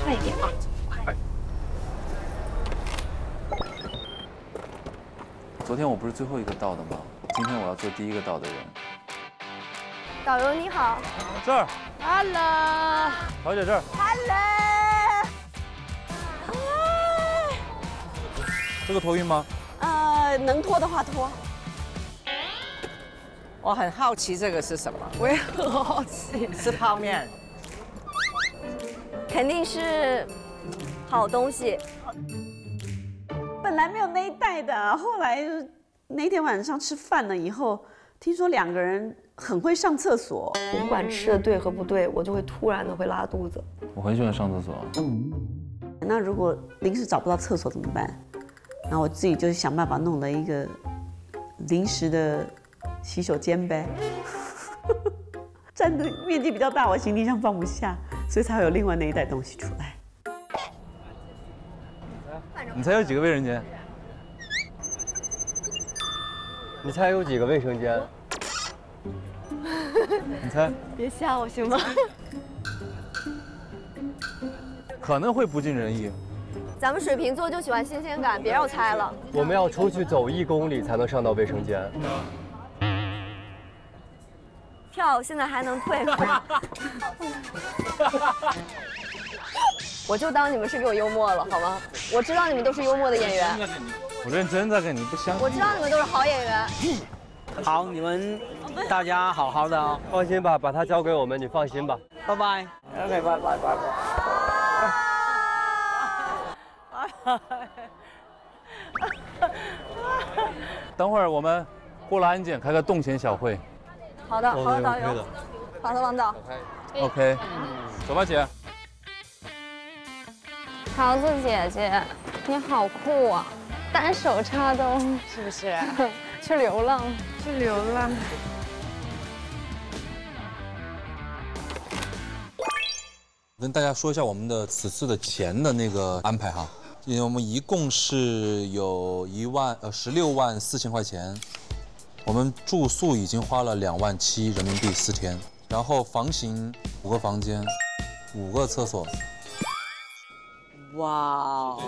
快一点啊！快。 昨天我不是最后一个到的吗？今天我要做第一个到的人。 导游你好。 这儿。 Hello。 小姐这儿。 Hello。 这个托运吗？ 能拖的话拖。 我很好奇这个是什么？ 我也很好奇。 是泡面。 肯定是好东西。 本来没有那一袋的，后来那天晚上吃饭了以后，听说2个人很会上厕所。 我不管吃的对和不对，我就会突然的会拉肚子。 我很喜欢上厕所。 那如果临时找不到厕所怎么办？然后我自己就想办法弄了一个临时的洗手间呗。占的面积比较大，我行李箱放不下，所以才会有另外那一袋东西出来。 你猜有几个卫生间？ 你猜有几个卫生间？ 你猜？ 别吓我行吗？ 可能会不尽人意。 咱们水瓶座就喜欢新鲜感，别让我猜了。 我们要出去走1公里才能上到卫生间。 票现在还能退吗？我就当你们是给我幽默了，好吗？我知道你们都是幽默的演员。 我认真在跟你，不相信。 我知道你们都是好演员。 好，你们大家好好的哦。 放心吧，把它交给我们，你放心吧。 拜拜。OK， 拜拜拜拜。 等会儿我们过了安检，开个动前小会。 好的，好的，导游。好的，王导。 OK， 走吧，姐。 桃子姐姐，你好酷啊！单手插兜， 是不是？ 去流浪， 去流浪。 跟大家说一下我们的此次的钱的那个安排哈，因为我们一共是有16万4千块钱，我们住宿已经花了2万7人民币4天，然后房型5个房间，5个厕所。 哇哦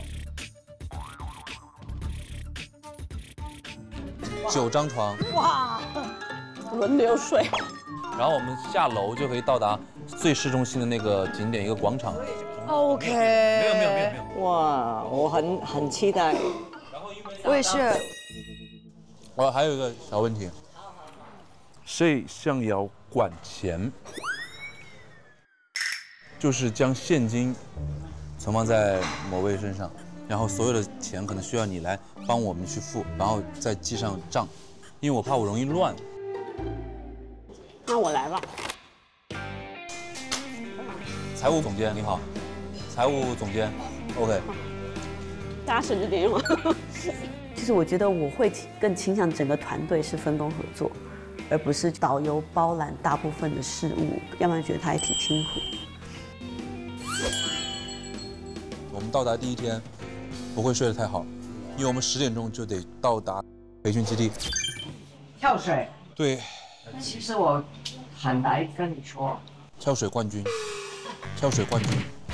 ！9张床。 哇！轮流睡。 然后我们下楼就可以到达最市中心的那个景点一个广场。 OK。 没有。 哇，我很期待。我也是。 还有一个小问题， 谁想要管钱？ 就是将现金存放在某位身上，然后所有的钱可能需要你来帮我们去付，然后再记上账，因为我怕我容易乱。 那我来吧。 财务总监你好，财务总监 ，OK。 大家省着点用。其实我觉得我会更倾向整个团队是分工合作，而不是导游包揽大部分的事务，要不然觉得他也挺辛苦。 我们到达第1天不会睡得太好，因为我们10点钟就得到达培训基地。 跳水。 对。 其实我坦白跟你说， 跳水冠军，跳水冠军。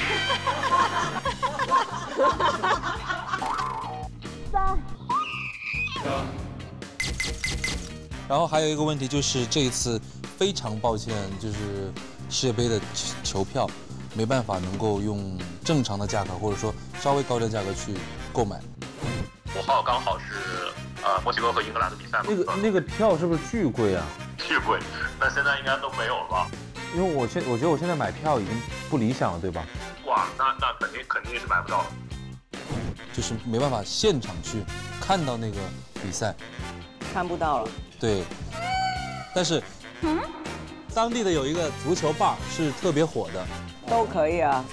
然后还有一个问题就是这一次非常抱歉，就是世界杯的球票没办法能够用正常的价格，或者说稍微高点价格去购买。 5号刚好是墨西哥和英格兰的比赛嘛。 那个票是不是巨贵啊？ 巨贵，那现在应该都没有了吧？ 因为我觉得我现在买票已经不理想了，对吧？ 哇，那肯定是买不到了。 就是没办法现场去看到那个比赛， 看不到了。 对，但是，当地的有一个足球吧是特别火的， 都可以啊。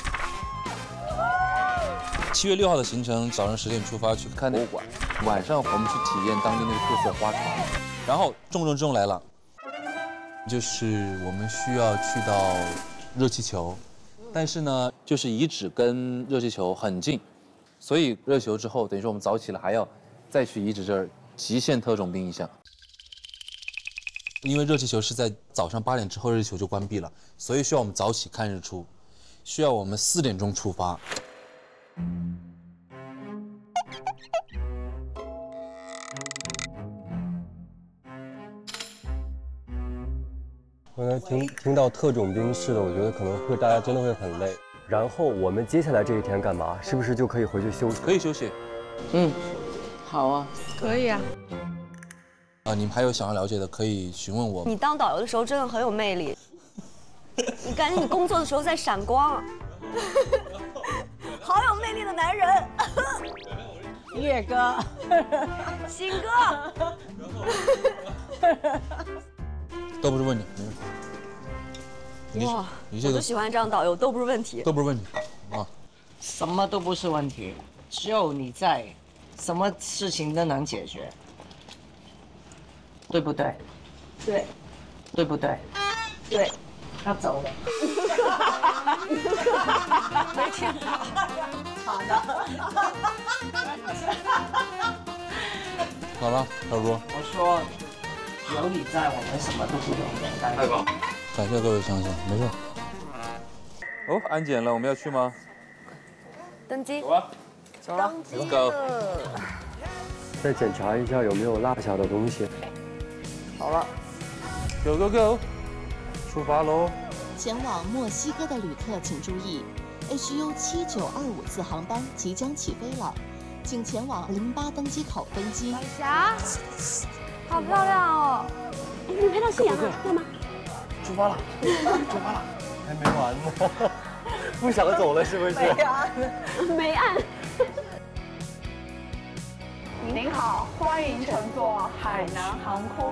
7月6号的行程，早上10点出发去看博物馆，晚上我们去体验当地那个特色花船，然后重来了，就是我们需要去到热气球，但是呢，就是遗址跟热气球很近，所以热气球之后，等于说我们早起了还要再去遗址这儿极限特种兵一下。因为热气球是在早上8点之后，热气球就关闭了，所以需要我们早起看日出。 需要我们4点钟出发。 刚才听到特种兵式的，我觉得可能大家真的会很累。然后我们接下来这一天干嘛？是不是就可以回去休息？ 可以休息。 好啊， 可以啊。 你们还有想要了解的，可以询问我。 你当导游的时候真的很有魅力，你感觉你工作的时候在闪光，好有魅力的男人。 岳哥， 鑫哥， 都不是问题，没事。 哇， 你这个我就喜欢这样导游，都不是问题。 都不是问题啊。 什么都不是问题，只有你在，什么事情都能解决，对不对？ 对， 对不对？ 对， 他走了。 没听到。好的。 好了，小猪。 我说，有你在，我们什么都不用担心。 太棒！ 感谢各位相信，没事。哦，安检了，我们要去吗？ 登机。 走吧。 走了。 Let's go。 再检查一下有没有落下的东西。 好了。 Go go go！ 出发喽！ 前往墨西哥的旅客请注意 ，HU 7925次航班即将起飞了，请前往08登机口登机。 晚霞，好漂亮哦！ 哎，你拍到夕阳了，要吗？ 出发了，还没完呢，不想走了是不是？ 没按。 您好，欢迎乘坐海南航空。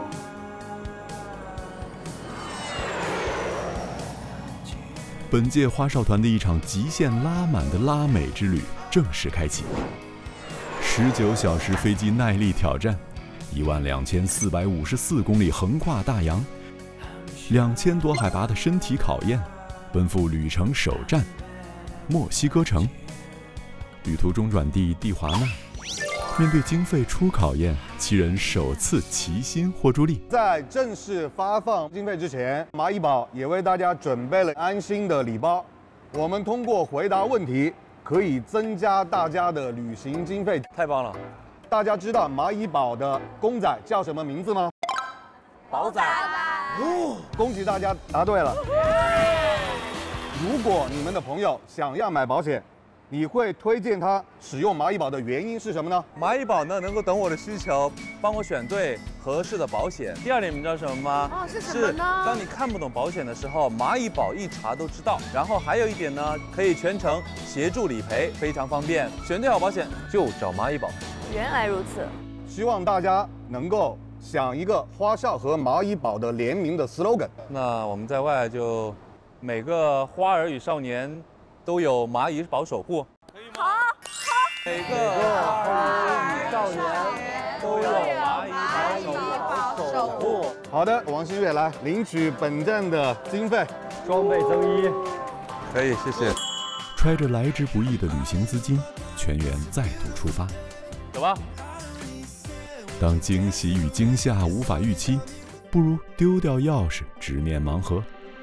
本届花少团的一场极限拉满的拉美之旅正式开启。19小时飞机耐力挑战，12454公里横跨大洋，2000多海拔的身体考验，奔赴旅程首站墨西哥城。旅途中转地蒂华纳，面对经费初考验，7人首次齐心获助力。 在正式发放经费之前，蚂蚁宝也为大家准备了安心的礼包。我们通过回答问题，可以增加大家的旅行经费。 太棒了！ 大家知道蚂蚁宝的公仔叫什么名字吗？ 宝仔。 恭喜大家答对了。如果你们的朋友想要买保险，你会推荐他使用蚂蚁宝的原因是什么呢？ 蚂蚁宝呢能够懂我的需求，帮我选对合适的保险。第二点你们知道什么吗？ 是什么呢？ 当你看不懂保险的时候，蚂蚁宝一查都知道。然后还有一点呢，可以全程协助理赔，非常方便。选对好保险就找蚂蚁宝。 原来如此。 希望大家能够想一个花少和蚂蚁宝的联名的 slogan。 那我们在外就每个花儿与少年都有蚂蚁宝守护，可以吗？好，每个花儿与少年都有蚂蚁宝守护。 好的，王新月来领取本站的经费， 装备增一。 可以，谢谢。 揣着来之不易的旅行资金，全员再度出发。 走吧。 当惊喜与惊吓无法预期，不如丢掉钥匙，直面盲盒。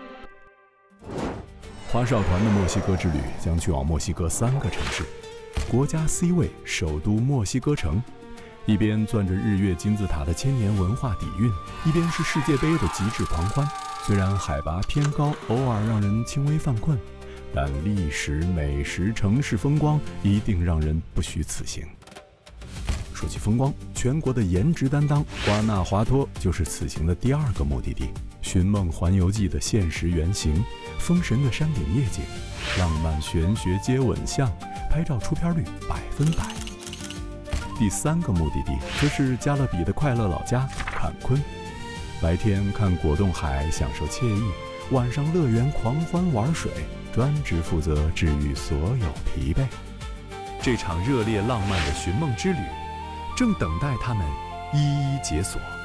花少团的墨西哥之旅将去往墨西哥3个城市，国家 C 位首都墨西哥城，一边攥着日月金字塔的千年文化底蕴，一边是世界杯的极致狂欢。虽然海拔偏高，偶尔让人轻微犯困，但历史、美食、城市风光一定让人不虚此行。说起风光，全国的颜值担当瓜纳华托就是此行的第2个目的地。寻梦环游记的现实原型，封神的山顶夜景，浪漫玄学接吻像，拍照出片率100%。第3个目的地则是加勒比的快乐老家坎昆。白天看果冻海享受惬意，晚上乐园狂欢玩水，专职负责治愈所有疲惫。这场热烈浪漫的寻梦之旅，正等待他们一一解锁。